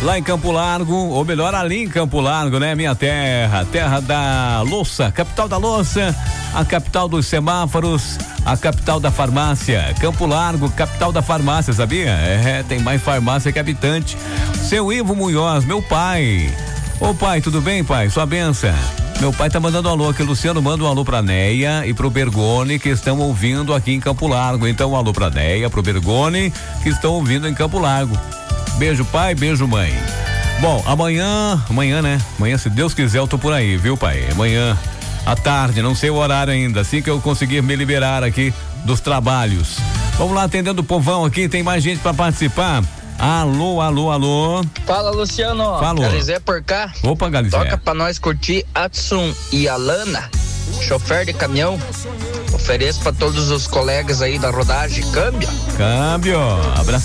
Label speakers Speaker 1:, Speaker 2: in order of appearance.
Speaker 1: lá em Campo Largo, ou melhor, ali em Campo Largo, né? Minha terra, terra da louça, capital da louça, a capital dos semáforos, a capital da farmácia. Campo Largo, capital da farmácia, sabia? Tem mais farmácia que habitante. Seu Ivo Munhoz, meu pai. Ô pai, tudo bem, pai? Sua benção. Meu pai tá mandando um alô aqui, Luciano, manda um alô pra Neia e pro Bergone, que estão ouvindo aqui em Campo Largo. Então, um alô pra Neia, pro Bergone, que estão ouvindo em Campo Largo. Beijo pai, beijo mãe. Bom, amanhã, né? Amanhã, se Deus quiser, eu tô por aí, viu, pai? Amanhã, à tarde, não sei o horário ainda, assim que eu conseguir me liberar aqui dos trabalhos. Vamos lá, atendendo o povão aqui, tem mais gente pra participar. Alô.
Speaker 2: Fala, Luciano.
Speaker 1: Falou.
Speaker 2: Galizé por cá.
Speaker 1: Opa, Galizé.
Speaker 2: Toca pra nós curtir Adson e Alana, chofer de caminhão. Ofereço pra todos os colegas aí da rodagem. Câmbio.
Speaker 1: Abraço.